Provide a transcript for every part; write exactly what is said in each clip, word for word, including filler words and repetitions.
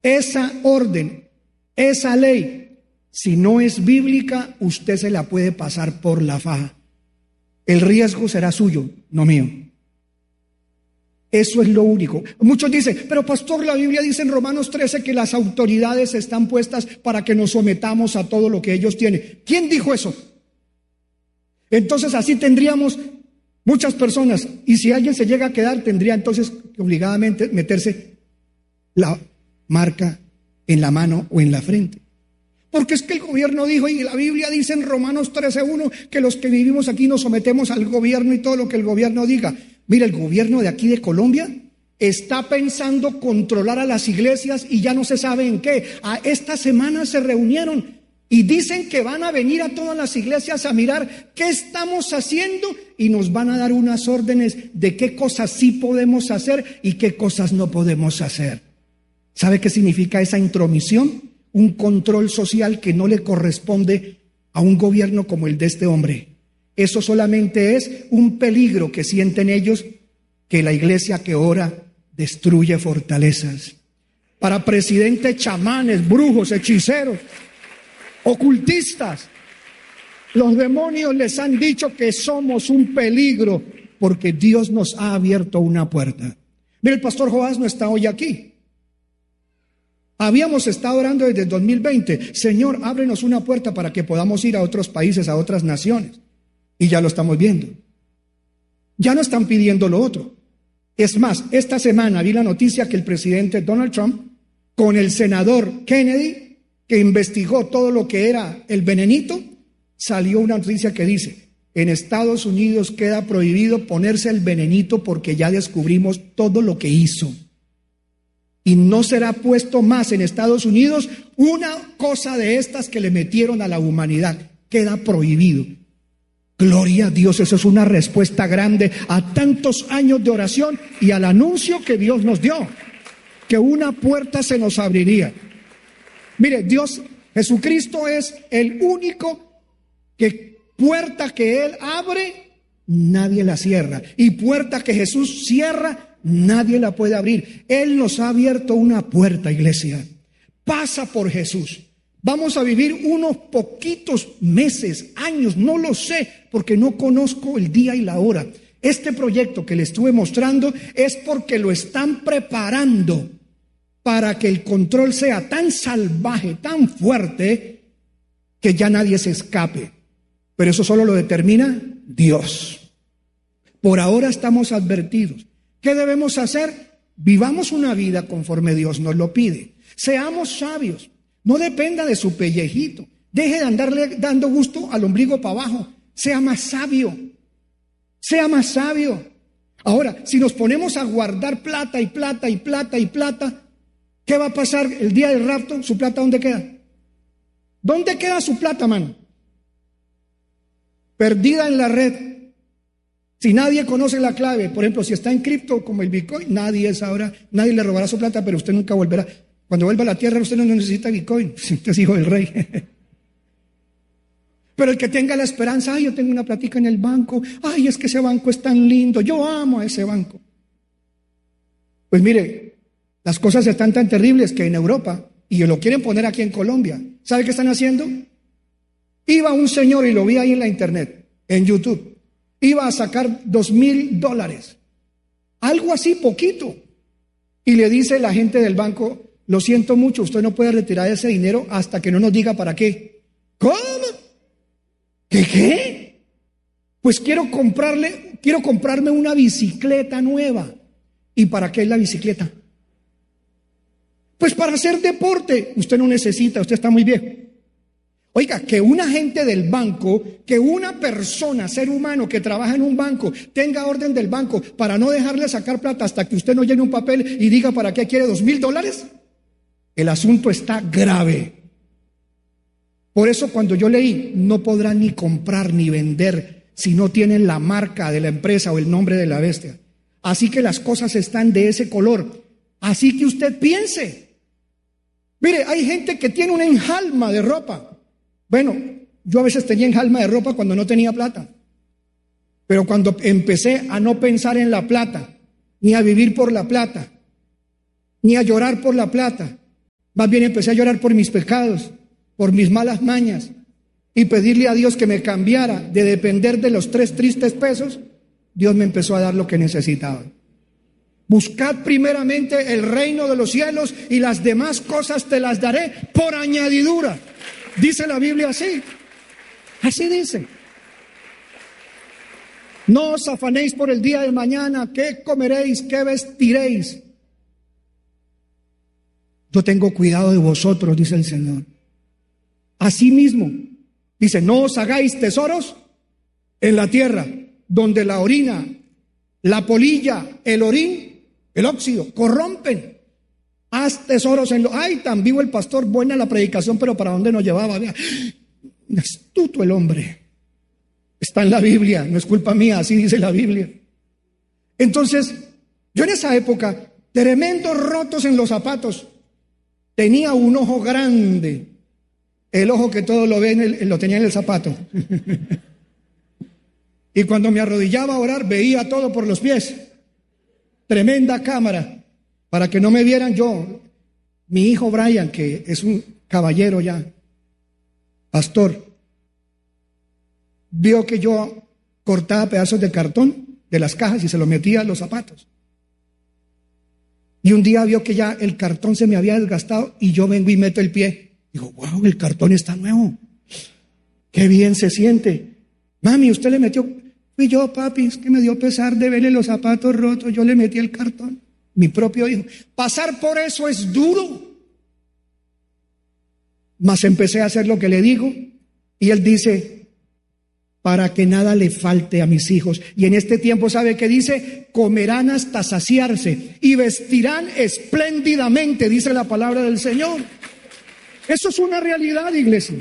Esa orden, esa ley, si no es bíblica, usted se la puede pasar por la faja. El riesgo será suyo, no mío. Eso es lo único. Muchos dicen, pero pastor, la Biblia dice en Romanos trece que las autoridades están puestas para que nos sometamos a todo lo que ellos tienen. ¿Quién dijo eso? Entonces así tendríamos muchas personas, y si alguien se llega a quedar, tendría entonces que obligadamente meterse la marca en la mano o en la frente. Porque es que el gobierno dijo, y la Biblia dice en Romanos trece uno, que los que vivimos aquí nos sometemos al gobierno y todo lo que el gobierno diga. Mira, el gobierno de aquí de Colombia está pensando controlar a las iglesias y ya no se sabe en qué. A esta semana se reunieron y dicen que van a venir a todas las iglesias a mirar qué estamos haciendo y nos van a dar unas órdenes de qué cosas sí podemos hacer y qué cosas no podemos hacer. ¿Sabe qué significa esa intromisión? Un control social que no le corresponde a un gobierno como el de este hombre. Eso solamente es un peligro que sienten ellos, que la iglesia que ora destruye fortalezas. Para presidente, chamanes, brujos, hechiceros, ocultistas, los demonios les han dicho que somos un peligro porque Dios nos ha abierto una puerta. Mira, el pastor Joás no está hoy aquí. Habíamos estado orando desde el dos mil veinte. Señor, ábrenos una puerta para que podamos ir a otros países, a otras naciones. Y ya lo estamos viendo. Ya no están pidiendo lo otro. Es más, esta semana vi la noticia que el presidente Donald Trump, con el senador Kennedy, que investigó todo lo que era el venenito, salió una noticia que dice, en Estados Unidos queda prohibido ponerse el venenito porque ya descubrimos todo lo que hizo. Y no será puesto más en Estados Unidos una cosa de estas que le metieron a la humanidad. Queda prohibido. Gloria a Dios, eso es una respuesta grande a tantos años de oración y al anuncio que Dios nos dio, que una puerta se nos abriría. Mire, Dios, Jesucristo es el único que puerta que Él abre, nadie la cierra. Y puerta que Jesús cierra, nadie la puede abrir. Él nos ha abierto una puerta, iglesia. Pasa por Jesús. Vamos a vivir unos poquitos meses, años, no lo sé, porque no conozco el día y la hora. Este proyecto que le estuve mostrando es porque lo están preparando para que el control sea tan salvaje, tan fuerte, que ya nadie se escape. Pero eso solo lo determina Dios. Por ahora estamos advertidos. ¿Qué debemos hacer? Vivamos una vida conforme Dios nos lo pide. Seamos sabios. No dependa de su pellejito. Deje de andarle dando gusto al ombligo para abajo. Sea más sabio. Sea más sabio. Ahora, si nos ponemos a guardar plata y plata y plata y plata, ¿qué va a pasar el día del rapto? ¿Su plata dónde queda? ¿Dónde queda su plata, mano? Perdida en la red. Si nadie conoce la clave, por ejemplo, si está en cripto como el Bitcoin, nadie sabrá, nadie le robará su plata, pero usted nunca volverá. Cuando vuelva a la tierra, usted no necesita Bitcoin, si usted es hijo del rey. Pero el que tenga la esperanza, ay, yo tengo una platica en el banco, ay, es que ese banco es tan lindo, yo amo a ese banco. Pues mire, las cosas están tan terribles que en Europa, y lo quieren poner aquí en Colombia, ¿sabe qué están haciendo? Iba un señor, y lo vi ahí en la internet, en YouTube, iba a sacar dos mil dólares, algo así poquito, y le dice la gente del banco, lo siento mucho, usted no puede retirar ese dinero hasta que no nos diga para qué. ¿Cómo? ¿Qué qué? Pues quiero comprarle, quiero comprarme una bicicleta nueva. ¿Y para qué es la bicicleta? Pues para hacer deporte. Usted no necesita, usted está muy viejo. Oiga, que un agente del banco, que una persona, ser humano que trabaja en un banco, tenga orden del banco para no dejarle sacar plata hasta que usted no llene un papel y diga para qué quiere dos mil dólares. El asunto está grave. Por eso cuando yo leí, no podrán ni comprar ni vender si no tienen la marca de la empresa o el nombre de la bestia. Así que las cosas están de ese color. Así que usted piense. Mire, hay gente que tiene una enjalma de ropa. Bueno, yo a veces tenía enjalma de ropa cuando no tenía plata. Pero cuando empecé a no pensar en la plata, ni a vivir por la plata, ni a llorar por la plata, Más bien empecé a llorar por mis pecados, por mis malas mañas, y pedirle a Dios que me cambiara de depender de los tres tristes pesos. Dios me empezó a dar lo que necesitaba. Buscad primeramente el reino de los cielos y las demás cosas te las daré por añadidura. Dice la Biblia así. Así dice. No os afanéis por el día de mañana, qué comeréis, qué vestiréis. Yo tengo cuidado de vosotros, dice el Señor. Asimismo, dice, no os hagáis tesoros en la tierra, donde la orina, la polilla, el orín, el óxido, corrompen. Haz tesoros en lo... Ay, tan vivo el pastor, buena la predicación, pero ¿para dónde nos llevaba? Vea, astuto el hombre. Está en la Biblia, no es culpa mía, así dice la Biblia. Entonces, yo en esa época, tremendos rotos en los zapatos. Tenía un ojo grande. El ojo que todo lo ve, en el, lo tenía en el zapato. Y cuando me arrodillaba a orar, veía todo por los pies. Tremenda cámara. Para que no me vieran yo. Mi hijo Brian, que es un caballero ya, pastor, vio que yo cortaba pedazos de cartón de las cajas y se los metía a los zapatos. Y un día vio que ya el cartón se me había desgastado y yo vengo y meto el pie. Digo, wow, el cartón está nuevo. Qué bien se siente. Mami, usted le metió... Fui yo, papi, es que me dio pesar de verle los zapatos rotos. Yo le metí el cartón. Mi propio hijo. Pasar por eso es duro. Mas empecé a hacer lo que le digo. Y él dice, para que nada le falte a mis hijos. Y en este tiempo, ¿sabe qué dice? Comerán hasta saciarse y vestirán espléndidamente, dice la palabra del Señor. Eso es una realidad, iglesia.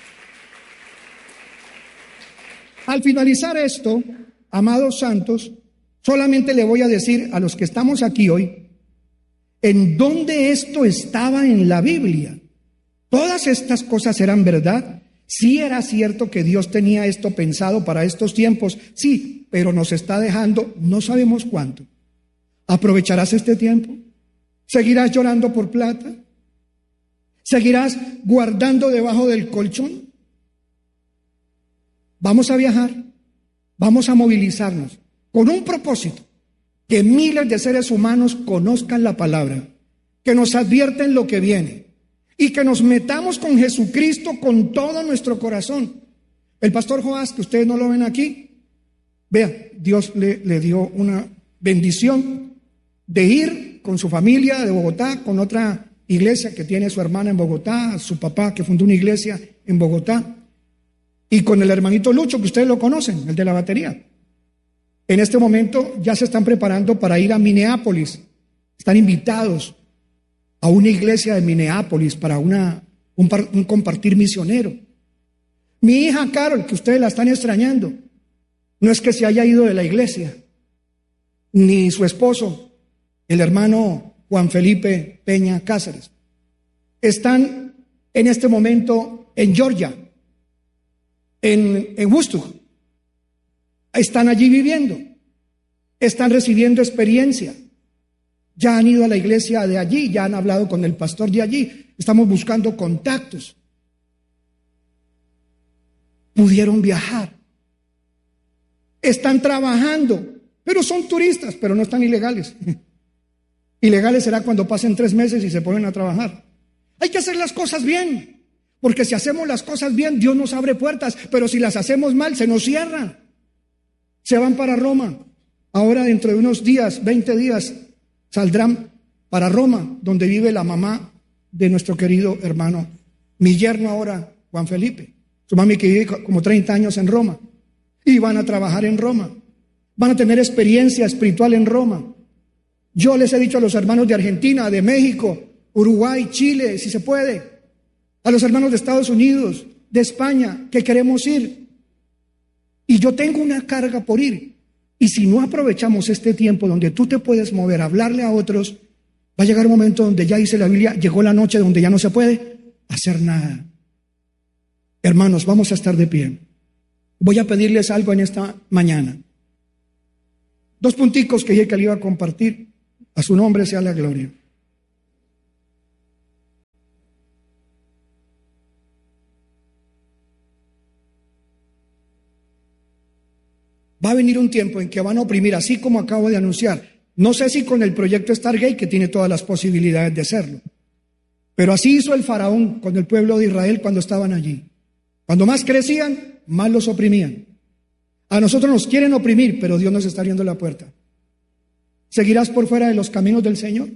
Al finalizar esto, amados santos, solamente le voy a decir a los que estamos aquí hoy, en dónde esto estaba en la Biblia. Todas estas cosas eran verdad. Sí era cierto que Dios tenía esto pensado para estos tiempos, sí, pero nos está dejando, no sabemos cuánto. ¿Aprovecharás este tiempo? ¿Seguirás llorando por plata? ¿Seguirás guardando debajo del colchón? Vamos a viajar, vamos a movilizarnos con un propósito, que miles de seres humanos conozcan la palabra, que nos advierten lo que viene y que nos metamos con Jesucristo con todo nuestro corazón. El pastor Joás, que ustedes no lo ven aquí, vea, Dios le, le dio una bendición de ir con su familia de Bogotá, con otra iglesia que tiene su hermana en Bogotá, su papá que fundó una iglesia en Bogotá, y con el hermanito Lucho, que ustedes lo conocen, el de la batería. En este momento ya se están preparando para ir a Minneapolis. Están invitados a una iglesia de Minneapolis para una, un, un compartir misionero. Mi hija Carol, que ustedes la están extrañando, no es que se haya ido de la iglesia, ni su esposo, el hermano Juan Felipe Peña Cáceres. Están en este momento en Georgia, en, en Woodstock. Están allí viviendo, están recibiendo experiencia. Ya han ido a la iglesia de allí, ya han hablado con el pastor de allí. Estamos buscando contactos. Pudieron viajar. Están trabajando, pero son turistas, pero no están ilegales. Ilegales será cuando pasen tres meses y se ponen a trabajar. Hay que hacer las cosas bien, porque si hacemos las cosas bien, Dios nos abre puertas, pero si las hacemos mal, se nos cierran. Se van para Roma. Ahora, dentro de unos días, veinte días, saldrán para Roma, donde vive la mamá de nuestro querido hermano, mi yerno ahora, Juan Felipe. Su mami que vive como treinta años en Roma. Y van a trabajar en Roma. Van a tener experiencia espiritual en Roma. Yo les he dicho a los hermanos de Argentina, de México, Uruguay, Chile, si se puede, a los hermanos de Estados Unidos, de España, que queremos ir. Y yo tengo una carga por ir. Y si no aprovechamos este tiempo donde tú te puedes mover, hablarle a otros, va a llegar un momento donde ya dice la Biblia, llegó la noche donde ya no se puede hacer nada. Hermanos, vamos a estar de pie. Voy a pedirles algo en esta mañana. Dos punticos que dije que le iba a compartir. A su nombre sea la gloria. Va a venir un tiempo en que van a oprimir, así como acabo de anunciar. No sé si con el proyecto Stargate, que tiene todas las posibilidades de serlo. Pero así hizo el faraón con el pueblo de Israel cuando estaban allí. Cuando más crecían, más los oprimían. A nosotros nos quieren oprimir, pero Dios nos está abriendo la puerta. ¿Seguirás por fuera de los caminos del Señor?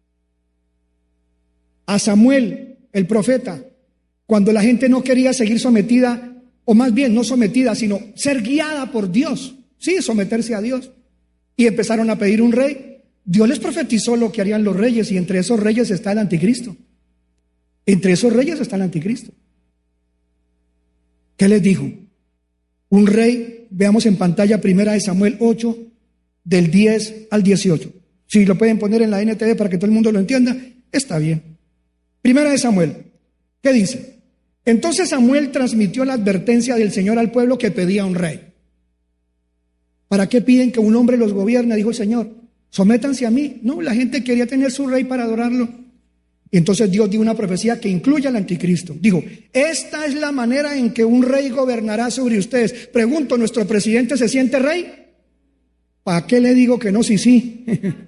A Samuel, el profeta, cuando la gente no quería seguir sometida, o más bien no sometida, sino ser guiada por Dios, sí, someterse a Dios, y empezaron a pedir un rey, Dios les profetizó lo que harían los reyes, y entre esos reyes está el anticristo. Entre esos reyes está el anticristo. ¿Qué les dijo? Un rey, veamos en pantalla Primera de Samuel ocho, del diez al dieciocho. Si lo pueden poner en la N T V para que todo el mundo lo entienda, está bien. Primera de Samuel, ¿qué dice? Entonces Samuel transmitió la advertencia del Señor al pueblo que pedía un rey. ¿Para qué piden que un hombre los gobierne? Dijo el Señor. Sométanse a mí. No, la gente quería tener su rey para adorarlo. Y entonces Dios dio una profecía que incluye al anticristo. Dijo, esta es la manera en que un rey gobernará sobre ustedes. Pregunto, ¿nuestro presidente se siente rey? ¿Para qué le digo que no? Sí, sí.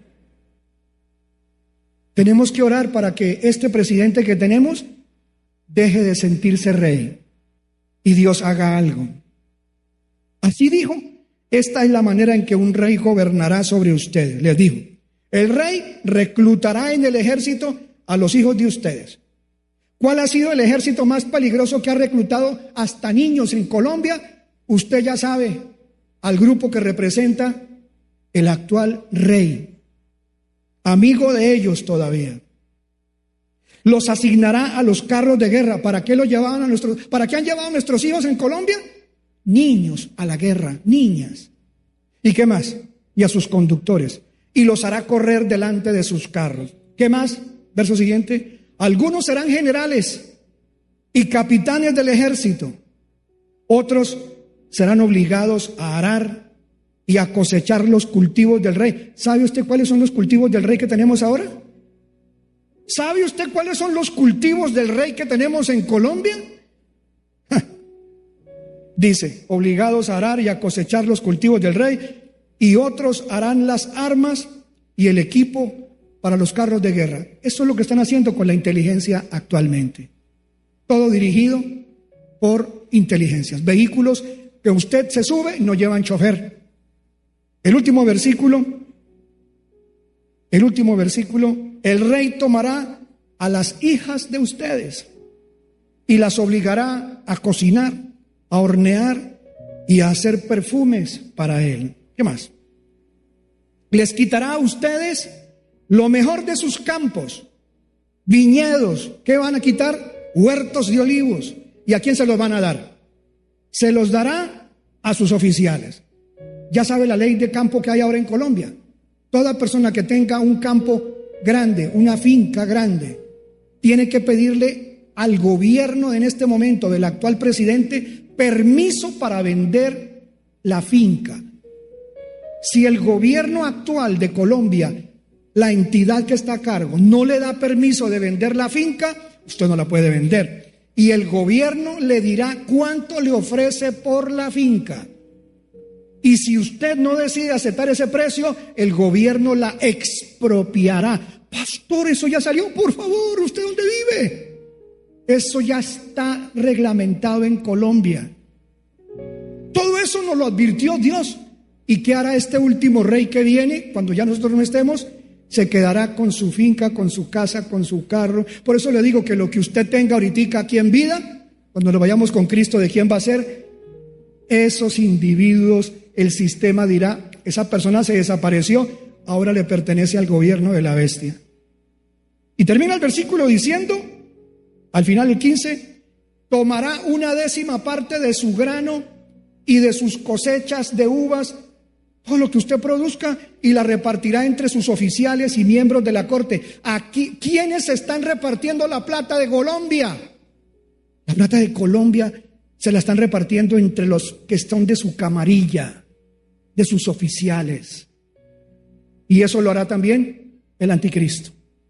Tenemos que orar para que este presidente que tenemos deje de sentirse rey y Dios haga algo. Así dijo, esta es la manera en que un rey gobernará sobre ustedes. Les dijo, el rey reclutará en el ejército a los hijos de ustedes. ¿Cuál ha sido el ejército más peligroso que ha reclutado hasta niños en Colombia? Usted ya sabe, al grupo que representa el actual rey, amigo de ellos todavía. Los asignará a los carros de guerra. ¿Para qué los llevaban a nuestros, para qué han llevado a nuestros hijos en Colombia? Niños a la guerra, niñas. ¿Y qué más? Y a sus conductores. Y los hará correr delante de sus carros. ¿Qué más? Verso siguiente. Algunos serán generales y capitanes del ejército. Otros serán obligados a arar y a cosechar los cultivos del rey. ¿Sabe usted cuáles son los cultivos del rey que tenemos ahora? ¿Sabe usted cuáles son los cultivos del rey que tenemos en Colombia? Ja. Dice, obligados a arar y a cosechar los cultivos del rey, y otros harán las armas y el equipo para los carros de guerra. Eso es lo que están haciendo con la inteligencia actualmente. Todo dirigido por inteligencias. Vehículos que usted se sube y no llevan chofer. El último versículo, el último versículo, el rey tomará a las hijas de ustedes y las obligará a cocinar, a hornear y a hacer perfumes para él. ¿Qué más? Les quitará a ustedes lo mejor de sus campos, viñedos. ¿Qué van a quitar? Huertos de olivos. ¿Y a quién se los van a dar? Se los dará a sus oficiales. Ya sabe la ley de campo que hay ahora en Colombia. Toda persona que tenga un campo grande, una finca grande, tiene que pedirle al gobierno en este momento del actual presidente permiso para vender la finca. Si el gobierno actual de Colombia, la entidad que está a cargo, no le da permiso de vender la finca, usted no la puede vender. Y el gobierno le dirá cuánto le ofrece por la finca. Y si usted no decide aceptar ese precio, el gobierno la expropiará. Pastor, eso ya salió, por favor, ¿usted dónde vive? Eso ya está reglamentado en Colombia. Todo eso nos lo advirtió Dios. ¿Y qué hará este último rey que viene cuando ya nosotros no estemos? Se quedará con su finca, con su casa, con su carro. Por eso le digo que lo que usted tenga ahorita aquí en vida, cuando lo vayamos con Cristo, ¿de quién va a ser? Esos individuos, el sistema dirá, esa persona se desapareció, ahora le pertenece al gobierno de la bestia. Y termina el versículo diciendo, al final el quince, tomará una décima parte de su grano y de sus cosechas de uvas, todo lo que usted produzca, y la repartirá entre sus oficiales y miembros de la corte. Aquí, ¿quiénes están repartiendo la plata de Colombia? La plata de Colombia se la están repartiendo entre los que están de su camarilla, de sus oficiales. Y eso lo hará también el anticristo.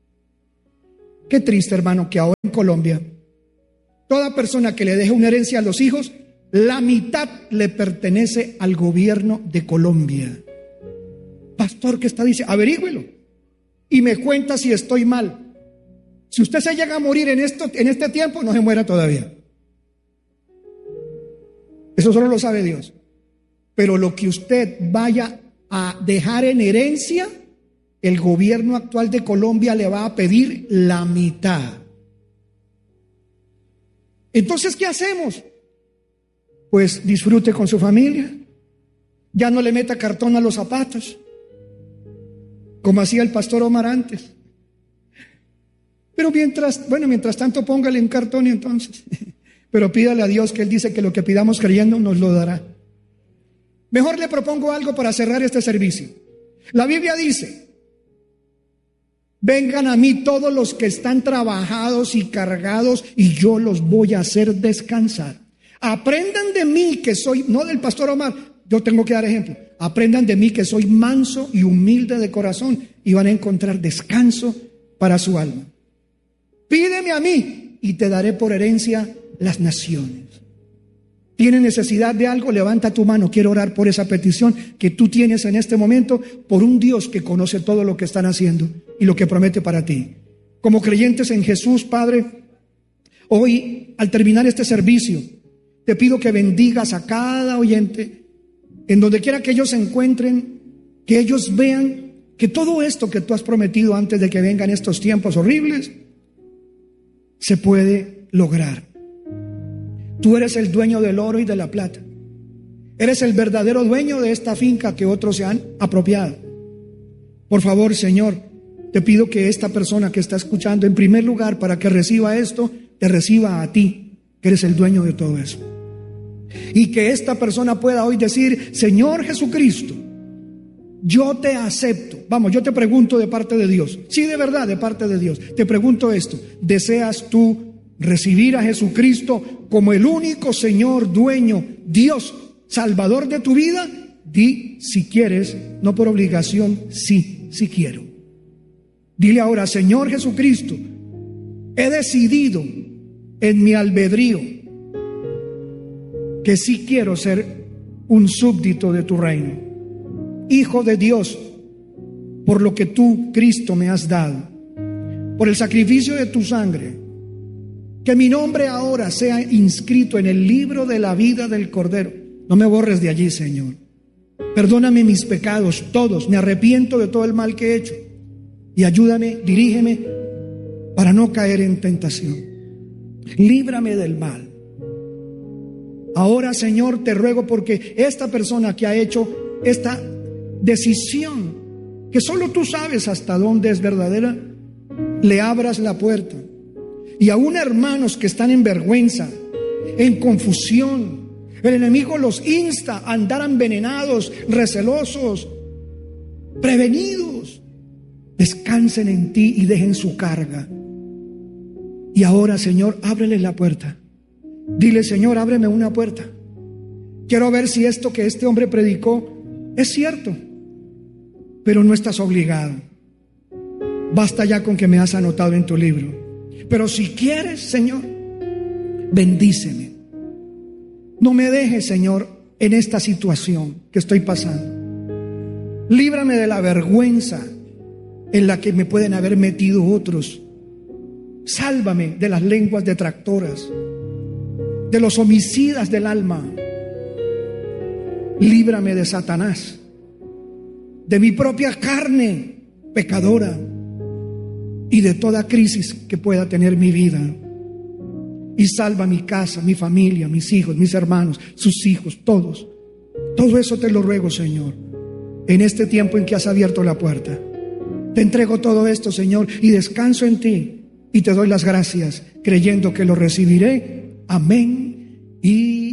Qué triste, hermano, que ahora en Colombia, toda persona que le deje una herencia a los hijos, la mitad le pertenece al gobierno de Colombia. Pastor, ¿qué está diciendo? Averígüelo y me cuenta si estoy mal. Si usted se llega a morir en, esto, en este tiempo, no se muera todavía. Eso solo lo sabe Dios. Pero lo que usted vaya a dejar en herencia, el gobierno actual de Colombia le va a pedir la mitad. Entonces, ¿qué hacemos? Pues disfrute con su familia. Ya no le meta cartón a los zapatos, como hacía el pastor Omar antes. Pero mientras, bueno, mientras tanto póngale un cartón y entonces, pero pídale a Dios, que Él dice que lo que pidamos creyendo nos lo dará. Mejor le propongo algo para cerrar este servicio. La Biblia dice: vengan a mí todos los que están trabajados y cargados, y yo los voy a hacer descansar. Aprendan de mí que soy, no del pastor Omar, yo tengo que dar ejemplo. Aprendan de mí que soy manso y humilde de corazón, y van a encontrar descanso para su alma. Pídeme a mí y te daré por herencia las naciones. ¿Tienes necesidad de algo? Levanta tu mano. Quiero orar por esa petición que tú tienes en este momento, por un Dios que conoce todo lo que están haciendo y lo que promete para ti. Como creyentes en Jesús, Padre, hoy al terminar este servicio, te pido que bendigas a cada oyente, en donde quiera que ellos se encuentren, que ellos vean que todo esto que tú has prometido antes de que vengan estos tiempos horribles, se puede lograr. Tú eres el dueño del oro y de la plata. Eres el verdadero dueño de esta finca que otros se han apropiado. Por favor, Señor, te pido que esta persona que está escuchando, en primer lugar, para que reciba esto, te reciba a ti, que eres el dueño de todo eso. Y que esta persona pueda hoy decir: Señor Jesucristo, yo te acepto. Vamos, yo te pregunto de parte de Dios. Sí, de verdad, de parte de Dios. Te pregunto esto: ¿deseas tú recibir a Jesucristo como el único Señor, dueño, Dios, Salvador de tu vida? Di si quieres, no por obligación, sí, sí quiero. Dile ahora: Señor Jesucristo, he decidido en mi albedrío que sí quiero ser un súbdito de tu reino, hijo de Dios, por lo que tú, Cristo, me has dado, por el sacrificio de tu sangre. Que mi nombre ahora sea inscrito en el libro de la vida del Cordero. No me borres de allí, Señor. Perdóname mis pecados todos, me arrepiento de todo el mal que he hecho, y ayúdame, dirígeme para no caer en tentación. Líbrame del mal. Ahora, Señor, te ruego porque esta persona que ha hecho esta decisión, que solo tú sabes hasta dónde es verdadera, le abras la puerta. Y aún hermanos que están en vergüenza, en confusión, el enemigo los insta a andar envenenados, recelosos, prevenidos. Descansen en ti y dejen su carga. Y ahora, Señor, ábreles la puerta. Dile: Señor, ábreme una puerta. Quiero ver si esto que este hombre predicó es cierto, pero no estás obligado. Basta ya con que me has anotado en tu libro. Pero si quieres, Señor, bendíceme. No me dejes, Señor, en esta situación que estoy pasando. Líbrame de la vergüenza en la que me pueden haber metido otros. Sálvame de las lenguas detractoras, de los homicidas del alma. Líbrame de Satanás, de mi propia carne pecadora y de toda crisis que pueda tener mi vida. Y salva mi casa, mi familia, mis hijos, mis hermanos, sus hijos, todos. Todo eso te lo ruego, Señor, en este tiempo en que has abierto la puerta. Te entrego todo esto, Señor, y descanso en ti, y te doy las gracias, creyendo que lo recibiré. Amén y